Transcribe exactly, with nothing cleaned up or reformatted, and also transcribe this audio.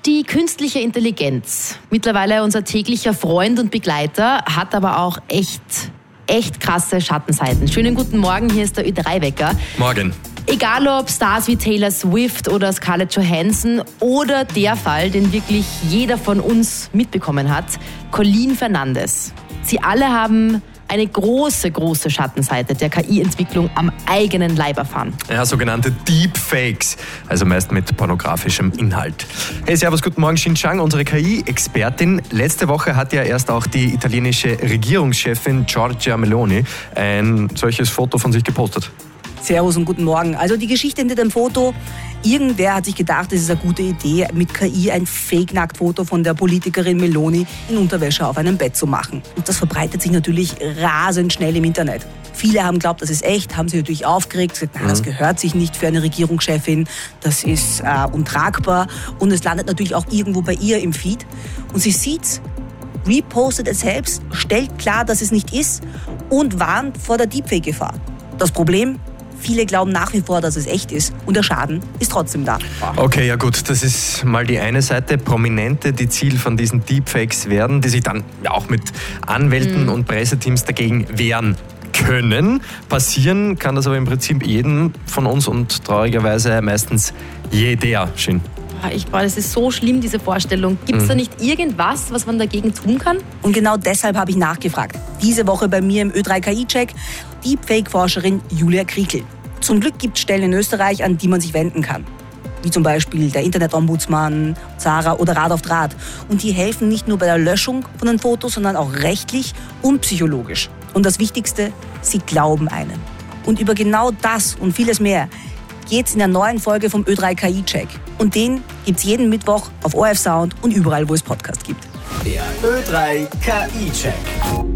Die künstliche Intelligenz, mittlerweile unser täglicher Freund und Begleiter, hat aber auch echt, echt krasse Schattenseiten. Schönen guten Morgen, hier ist der Ö drei Wecker. Morgen. Egal ob Stars wie Taylor Swift oder Scarlett Johansson oder der Fall, den wirklich jeder von uns mitbekommen hat, Colleen Fernandes. Sie alle haben eine große, große Schattenseite der K I-Entwicklung am eigenen Leib erfahren. Ja, sogenannte Deepfakes, also meist mit pornografischem Inhalt. Hey, servus, guten Morgen, Xinjiang, unsere K I-Expertin. Letzte Woche hat ja erst auch die italienische Regierungschefin Giorgia Meloni ein solches Foto von sich gepostet. Servus und guten Morgen. Also die Geschichte hinter dem Foto. Irgendwer hat sich gedacht, es ist eine gute Idee, mit K I ein Fake-Nackt-Foto von der Politikerin Meloni in Unterwäsche auf einem Bett zu machen. Und das verbreitet sich natürlich rasend schnell im Internet. Viele haben geglaubt, das ist echt, haben sich natürlich aufgeregt, gesagt, na, das gehört sich nicht für eine Regierungschefin, das ist äh, untragbar. Und es landet natürlich auch irgendwo bei ihr im Feed. Und sie sieht's, repostet es selbst, stellt klar, dass es nicht ist und warnt vor der Deepfake-Gefahr. Das Problem? Viele glauben nach wie vor, dass es echt ist und der Schaden ist trotzdem da. Okay, ja gut, das ist mal die eine Seite. Prominente, die Ziel von diesen Deepfakes werden, die sich dann ja auch mit Anwälten mhm. und Presseteams dagegen wehren können. Passieren kann das aber im Prinzip jeden von uns und traurigerweise meistens jeder. Schön. Ich, boah, das ist so schlimm, diese Vorstellung. Gibt es mhm. da nicht irgendwas, was man dagegen tun kann? Und genau deshalb habe ich nachgefragt. Diese Woche bei mir im Ö drei K I-Check Deepfake-Forscherin Julia Kriekel. Zum Glück gibt es Stellen in Österreich, an die man sich wenden kann. Wie zum Beispiel der Internet-Ombudsmann, Zara oder Rat auf Draht. Und die helfen nicht nur bei der Löschung von den Fotos, sondern auch rechtlich und psychologisch. Und das Wichtigste, sie glauben einem. Und über genau das und vieles mehr geht's in der neuen Folge vom Ö drei K I-Check. Und den gibt's jeden Mittwoch auf O R F Sound und überall, wo es Podcasts gibt. Der Ö drei K I-Check.